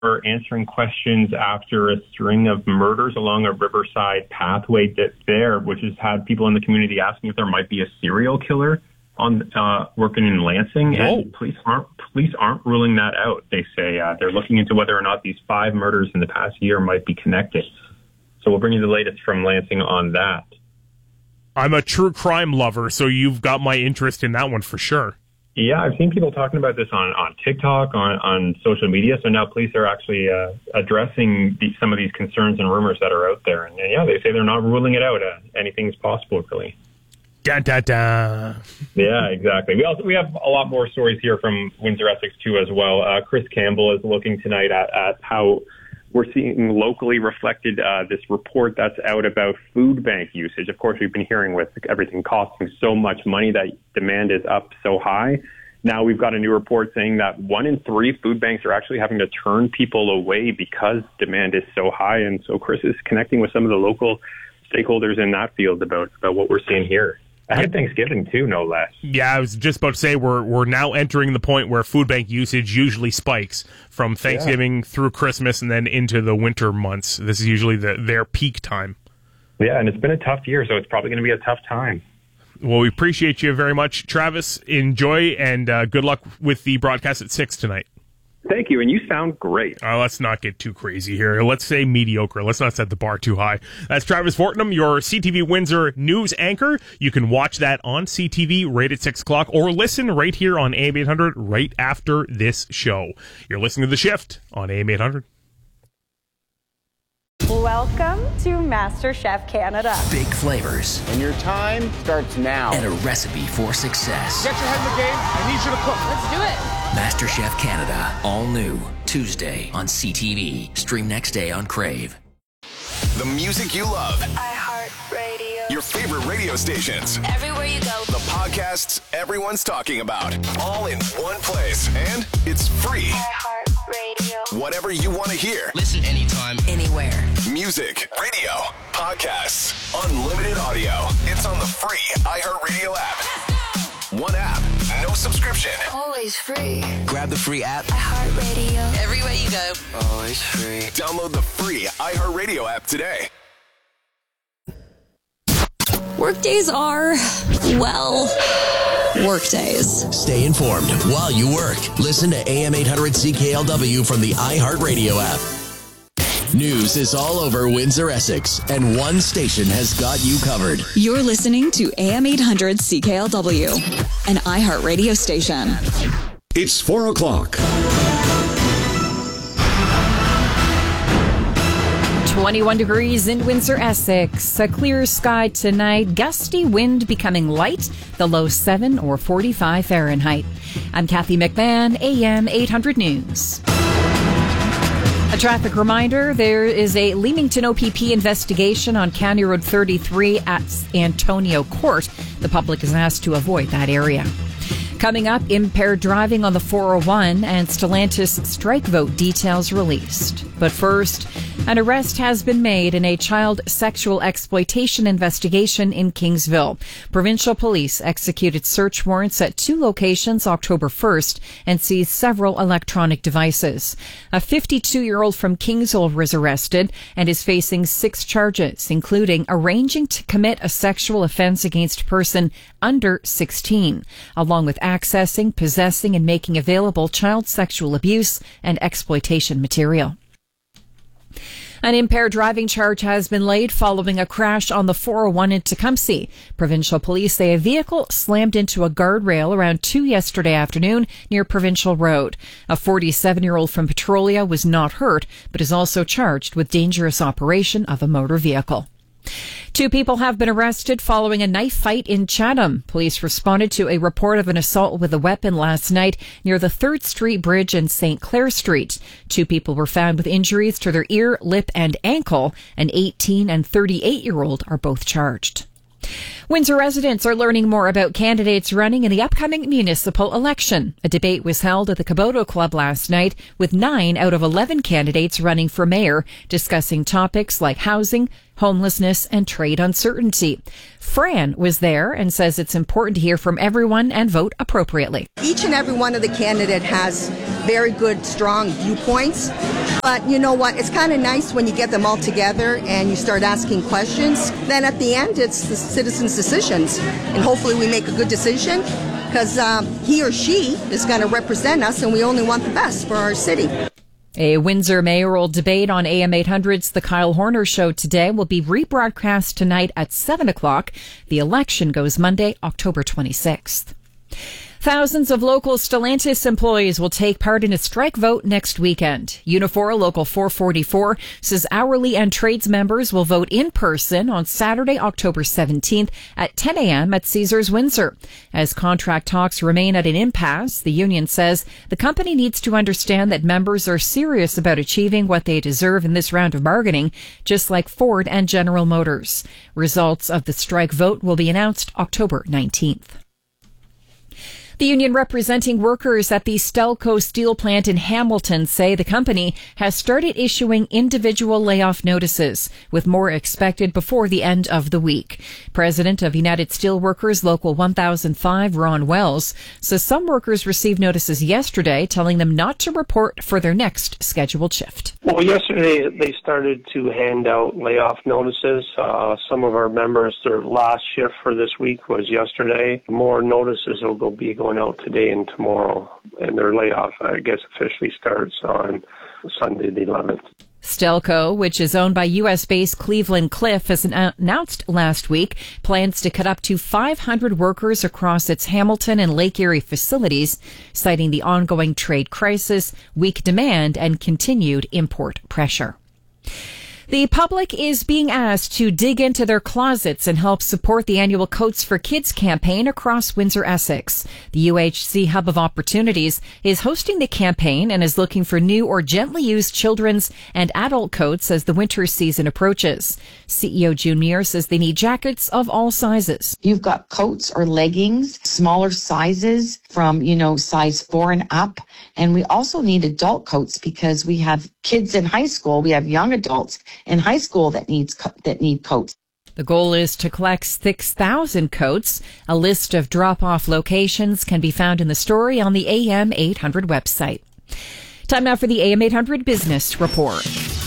are answering questions after a string of murders along a riverside pathway there, which has had people in the community asking if there might be a serial killer on working in Lansing. Whoa. And police aren't ruling that out. They say they're looking into whether or not these 5 murders in the past year might be connected. So we'll bring you the latest from Lansing on that. I'm a true crime lover, so you've got my interest in that one for sure. Yeah, I've seen people talking about this on TikTok, on social media. So now police are actually addressing some of these concerns and rumors that are out there. And yeah, they say they're not ruling it out. Anything's possible, really. Da, da, da. Yeah, exactly. We have a lot more stories here from Windsor Essex, too, as well. Chris Campbell is looking tonight at how we're seeing locally reflected this report that's out about food bank usage. Of course, we've been hearing with everything costing so much money that demand is up so high. Now we've got a new report saying that 1 in 3 food banks are actually having to turn people away because demand is so high. And so Chris is connecting with some of the local stakeholders in that field about what we're seeing here. Ahead of Thanksgiving, too, no less. Yeah, I was just about to say we're now entering the point where food bank usage usually spikes from Thanksgiving through Christmas and then into the winter months. This is usually their peak time. Yeah, and it's been a tough year, so it's probably going to be a tough time. Well, we appreciate you very much, Travis. Enjoy, and good luck with the broadcast at 6 tonight. Thank you, and you sound great. Let's not get too crazy here. Let's say mediocre. Let's not set the bar too high. That's Travis Fortnum, your CTV Windsor news anchor. You can watch that on CTV right at 6 o'clock or listen right here on AM 800 right after this show. You're listening to The Shift on AM 800. Welcome to MasterChef Canada. Big flavors. And your time starts now. And a recipe for success. Get your head in the game. I need you to cook. Let's do it. MasterChef Canada. All new. Tuesday on CTV. Stream next day on Crave. The music you love. iHeartRadio. Your favorite radio stations. Everywhere you go. The podcasts everyone's talking about. All in one place. And it's free. iHeartRadio. Whatever you want to hear. Listen anytime, anywhere. Music, radio, podcasts, unlimited audio. It's on the free iHeartRadio app. One app, no subscription. Always free. Grab the free app. iHeartRadio. Everywhere you go. Always free. Download the free iHeartRadio app today. Workdays are, well, workdays. Stay informed while you work. Listen to AM 800 CKLW from the iHeartRadio app. News is all over Windsor, Essex, and one station has got you covered. You're listening to AM 800 CKLW, an iHeartRadio station. It's 4 o'clock. 21 degrees in Windsor, Essex. A clear sky tonight. Gusty wind becoming light. The low 7 or 45 Fahrenheit. I'm Kathy McMahon, AM 800 News. A traffic reminder, there is a Leamington OPP investigation on County Road 33 at Antonio Court. The public is asked to avoid that area. Coming up, impaired driving on the 401 and Stellantis strike vote details released. But first, an arrest has been made in a child sexual exploitation investigation in Kingsville. Provincial police executed search warrants at 2 locations October 1st and seized several electronic devices. A 52-year-old from Kingsville was arrested and is facing 6 charges, including arranging to commit a sexual offense against a person under 16, along with accessing, possessing, and making available child sexual abuse and exploitation material. An impaired driving charge has been laid following a crash on the 401 in Tecumseh. Provincial police say a vehicle slammed into a guardrail around 2 yesterday afternoon near Provincial Road. A 47-year-old from Petrolia was not hurt, but is also charged with dangerous operation of a motor vehicle. 2 people have been arrested following a knife fight in Chatham. Police responded to a report of an assault with a weapon last night near the 3rd Street Bridge and St. Clair Street. 2 people were found with injuries to their ear, lip, and ankle. An 18 and 38-year-old are both charged. Windsor residents are learning more about candidates running in the upcoming municipal election. A debate was held at the Caboto Club last night with 9 out of 11 candidates running for mayor, discussing topics like housing, homelessness, and trade uncertainty. Fran was there and says it's important to hear from everyone and vote appropriately. Each and every one of the candidates has very good, strong viewpoints. But you know what? It's kind of nice when you get them all together and you start asking questions. Then at the end, it's the citizens' decisions. And hopefully we make a good decision because he or she is going to represent us and we only want the best for our city. A Windsor mayoral debate on AM 800's The Kyle Horner Show today will be rebroadcast tonight at 7 o'clock. The election goes Monday, October 26th. Thousands of local Stellantis employees will take part in a strike vote next weekend. Unifor Local 444 says hourly and trades members will vote in person on Saturday, October 17th at 10 a.m. at Caesars Windsor. As contract talks remain at an impasse, the union says the company needs to understand that members are serious about achieving what they deserve in this round of bargaining, just like Ford and General Motors. Results of the strike vote will be announced October 19th. The union representing workers at the Stelco steel plant in Hamilton say the company has started issuing individual layoff notices, with more expected before the end of the week. President of United Steelworkers Local 1005, Ron Wells, says some workers received notices yesterday telling them not to report for their next scheduled shift. Well, yesterday they started to hand out layoff notices. Some of our members, their last shift for this week was yesterday. More notices will be going out today and tomorrow, and their layoff, I guess, officially starts on Sunday the 11th. Stelco, which is owned by U.S.-based Cleveland Cliff, has announced last week plans to cut up to 500 workers across its Hamilton and Lake Erie facilities, citing the ongoing trade crisis, weak demand, and continued import pressure. The public is being asked to dig into their closets and help support the annual Coats for Kids campaign across Windsor, Essex. The UHC Hub of Opportunities is hosting the campaign and is looking for new or gently used children's and adult coats as the winter season approaches. CEO June Muir says they need jackets of all sizes. You've got coats or leggings, smaller sizes from, size 4 and up. And we also need adult coats because we have kids in high school. We have young adults in high school that need coats. The goal is to collect 6,000 coats. A list of drop-off locations can be found in the story on the AM 800 website. Time now for the AM 800 Business Report.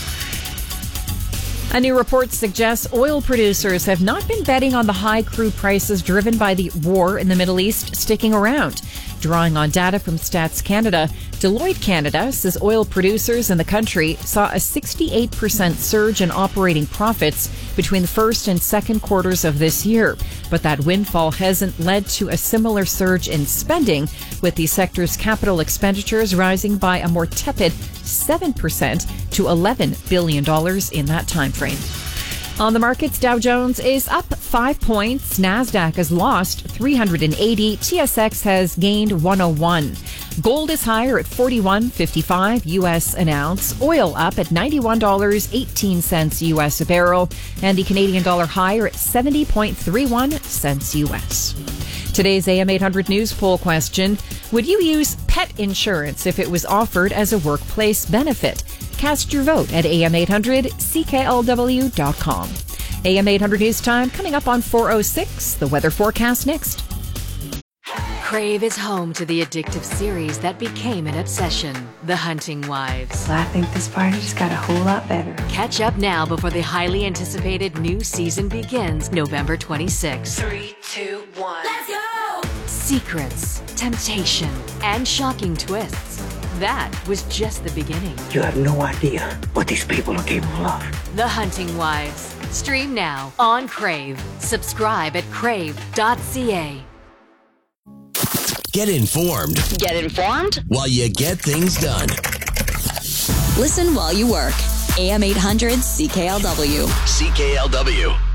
A new report suggests oil producers have not been betting on the high crude prices driven by the war in the Middle East sticking around. Drawing on data from Stats Canada, Deloitte Canada says oil producers in the country saw a 68% surge in operating profits between the first and second quarters of this year. But that windfall hasn't led to a similar surge in spending, with the sector's capital expenditures rising by a more tepid 7% to $11 billion in that time frame. On the markets, Dow Jones is up 5 points. NASDAQ has lost 380. TSX has gained 101. Gold is higher at $41.55 U.S. an ounce. Oil up at $91.18 U.S. a barrel. And the Canadian dollar higher at 70.31 cents U.S. Today's AM 800 News poll question: would you use pet insurance if it was offered as a workplace benefit? Cast your vote at am800CKLW.com. AM 800 News Time coming up on 4:06. The weather forecast next. Crave is home to the addictive series that became an obsession, The Hunting Wives. I think this party just got a whole lot better. Catch up now before the highly anticipated new season begins November 26th. 3, 2, 1. Let's go! Secrets, temptation, and shocking twists. That was just the beginning. You have no idea what these people are capable of. The Hunting Wives. Stream now on Crave. Subscribe at crave.ca. Get informed. Get informed? While you get things done. Listen while you work. AM 800 CKLW. CKLW.